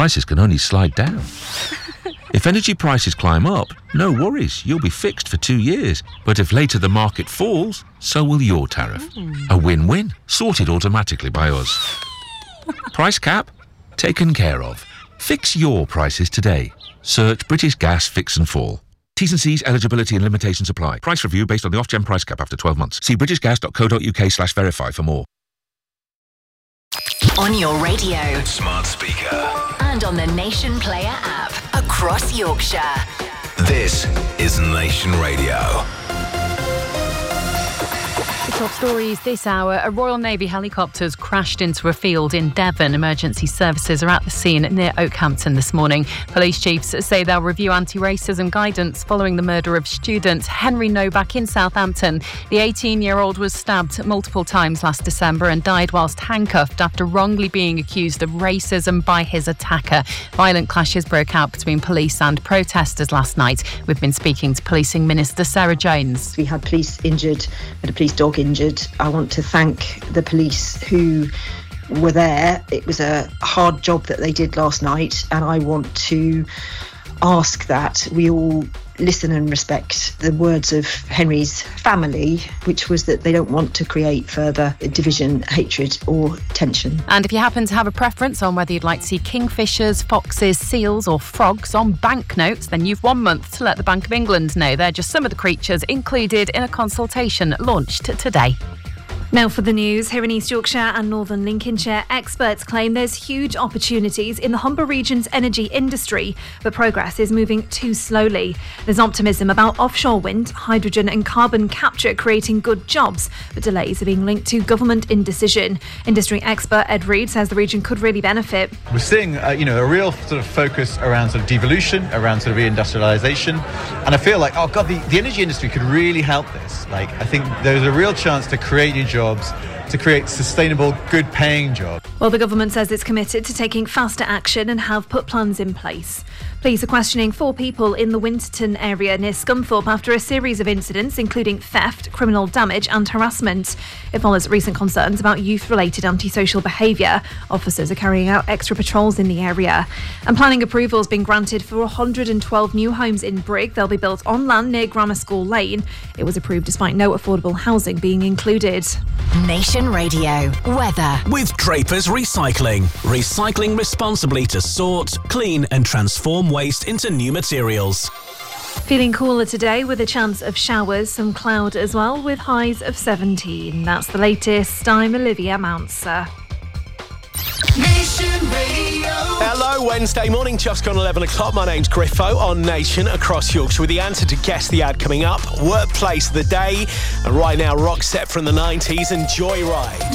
prices can only slide down. If energy prices climb up, no worries, you'll be fixed for 2 years. But if later the market falls, so will your tariff. A win-win, sorted automatically by us. Price cap? Taken care of. Fix your prices today. Search British Gas Fix and Fall. T's and C's, eligibility and limitations apply. Price review based on the Ofgem price cap after 12 months. See britishgas.co.uk/verify for more. On your radio, smart speaker, and on the Nation Player app across Yorkshire. This is Nation Radio. Top stories this hour. A Royal Navy helicopter has crashed into a field in Devon. Emergency services are at the scene near Oakhampton this morning. Police chiefs say they'll review anti-racism guidance following the murder of student Henry Novak in Southampton. The 18-year-old was stabbed multiple times last December and died whilst handcuffed after wrongly being accused of racism by his attacker. Violent clashes broke out between police and protesters last night. We've been speaking to Policing Minister Sarah Jones. We had police injured, a police dog injured. I want to thank the police who were there. It was a hard job that they did last night, and I want to ask that we all listen and respect the words of Henry's family, which was that they don't want to create further division, hatred or tension. And if you happen to have a preference on whether you'd like to see kingfishers, foxes, seals or frogs on banknotes, then you've 1 month to let the Bank of England know. They're just some of the creatures included in a consultation launched today. Now for the news. Here in East Yorkshire and Northern Lincolnshire, experts claim there's huge opportunities in the Humber region's energy industry, but progress is moving too slowly. There's optimism about offshore wind, hydrogen and carbon capture creating good jobs, but delays are being linked to government indecision. Industry expert Ed Reid says the region could really benefit. We're seeing a real sort of focus around sort of devolution, around sort of reindustrialisation, and I feel like, oh God, the energy industry could really help this. Like, I think there's a real chance to create new jobs, to create sustainable, good-paying jobs. Well, the government says it's committed to taking faster action and have put plans in place. Police are questioning 4 people in the Winterton area near Scunthorpe after a series of incidents, including theft, criminal damage and harassment. It follows recent concerns about youth-related antisocial behaviour. Officers are carrying out extra patrols in the area. And planning approval has been granted for 112 new homes in Brigg. They'll be built on land near Grammar School Lane. It was approved despite no affordable housing being included. Nation Radio weather. With Draper's Recycling. Recycling responsibly to sort, clean and transform waste into new materials. Feeling cooler today with a chance of showers, some cloud as well, with highs of 17. That's the latest. I'm Olivia Mounser. Nation Radio. Hello, Wednesday morning, just gone 11 o'clock. My name's Griffo on Nation across Yorkshire with the answer to Guess the Ad coming up, Workplace of the Day, and right now, rock set from the 90s and Joyride.